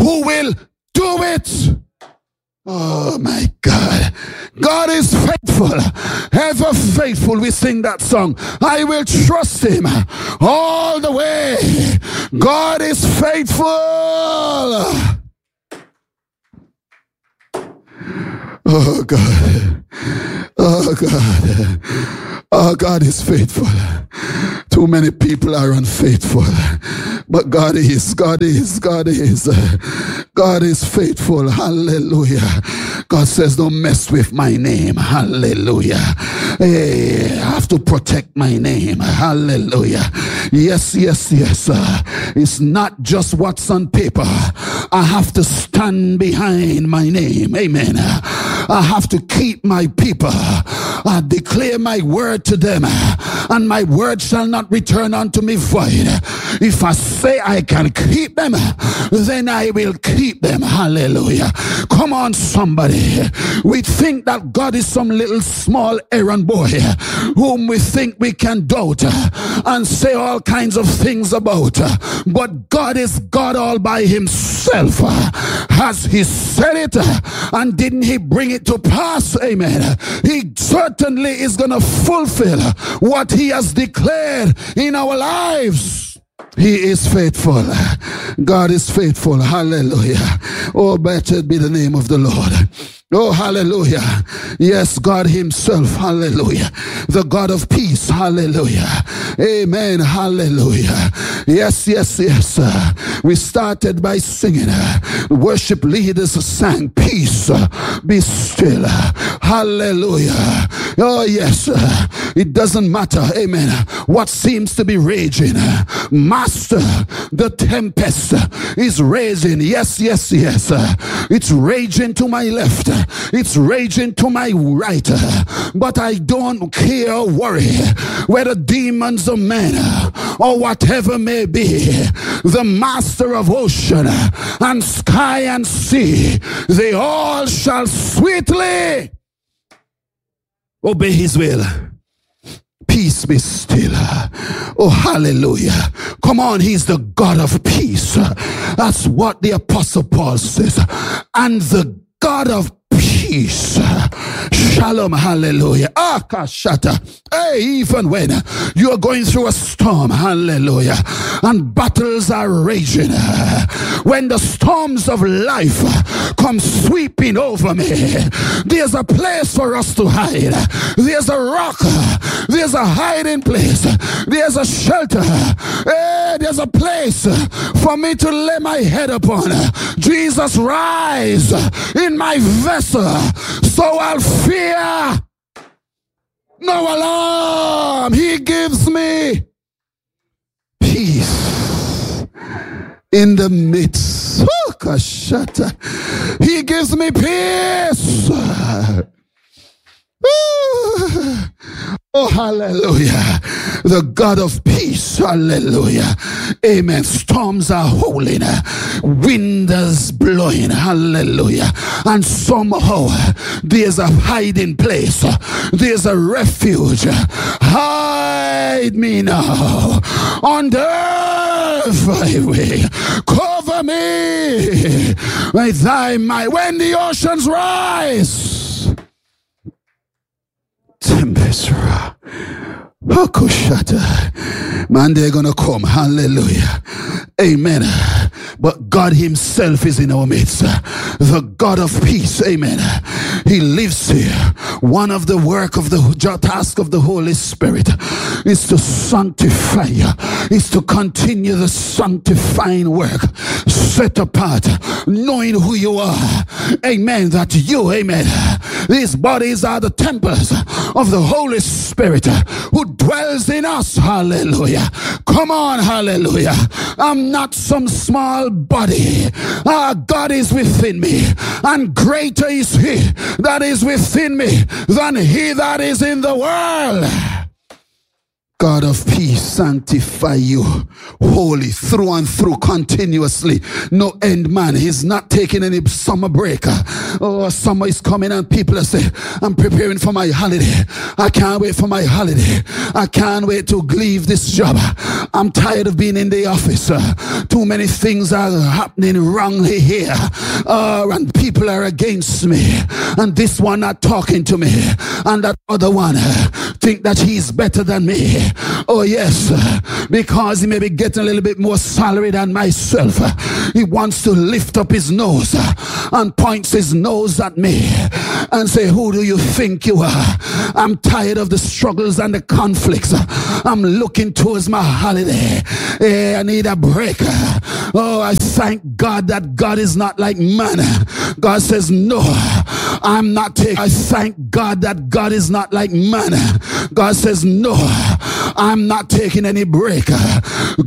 who will do it. Oh my God. God is faithful, ever faithful. We sing that song. I will trust him all the way. God is faithful. Oh God. Oh God. Oh, God is faithful. Too many people are unfaithful. But God is faithful. Hallelujah. God says, don't mess with my name. Hallelujah. Hey, I have to protect my name. Hallelujah. Yes. It's not just what's on paper. I have to stand behind my name. Amen. I have to keep my people. I declare my word to them, and my word shall not return unto me void. If I say I can keep them, then I will keep them. Hallelujah. Come on, somebody. We think that God is some little small errand boy whom we think we can doubt and say all kinds of things about. But God is God all by himself. Has he said it, and didn't he bring it to pass? Amen. He certainly is going to fulfill what he has declared in our lives. He is faithful. God is faithful. Hallelujah. Oh, blessed be the name of the Lord. Oh, hallelujah. Yes, God himself. Hallelujah. The God of peace. Hallelujah. Amen. Hallelujah. Yes. We started by singing. Worship leaders sang, peace, be still. Hallelujah. Oh, yes. It doesn't matter. Amen. What seems to be raging. Master, the tempest is raging. Yes. It's raging to my left. It's raging to my right, but I don't care or worry whether demons or men or whatever may be. The master of ocean and sky and sea, they all shall sweetly obey his will. Peace be still. Oh, hallelujah. Come on, he's the God of peace. That's what the Apostle Paul says. And the God of peace. Shalom, hallelujah. Akashata. Hey, even when you are going through a storm, hallelujah, and battles are raging, when the storms of life come sweeping over me, there's a place for us to hide. There's a rock. There's a hiding place. There's a shelter. Hey, there's a place for me to lay my head upon. Jesus, rise in my vessel, so I'll fear no alarm. He gives me peace in the midst. Oh, Kashata. He gives me peace. Oh, hallelujah. The God of peace. Hallelujah. Amen. Storms are howling. Wind is blowing. Hallelujah. And somehow there's a hiding place. There's a refuge. Hide me now on the highway. Cover me with thy might. When the oceans rise, tempest, man, they're gonna come. Hallelujah. Amen. But God himself is in our midst. The God of peace. Amen. He lives here. One of the work of the task of the Holy Spirit is to sanctify you, is to continue the sanctifying work, set apart, knowing who you are. Amen. That you, amen, these bodies are the temples of the Holy Spirit who dwells in us. Hallelujah. Come on. Hallelujah. I'm not some small body. God is within me, and greater is he that is within me than he that is in the world. God of peace, sanctify you wholly, through and through, continuously. No end, man. He's not taking any summer break. Oh, summer is coming and people are saying, I'm preparing for my holiday. I can't wait for my holiday. I can't wait to leave this job. I'm tired of being in the office. Too many things are happening wrongly here. And people are against me. And this one not talking to me. And that other one think that he's better than me. Oh yes, because he may be getting a little bit more salary than myself. He wants to lift up his nose and points his nose at me and say, who do you think you are? I'm tired of the struggles and the conflicts. I'm looking towards my holiday. I need a break. Oh, I thank God that God is not like man. God says, no, I'm not taking. I thank God that God is not like man. God says, no, I'm not taking any break.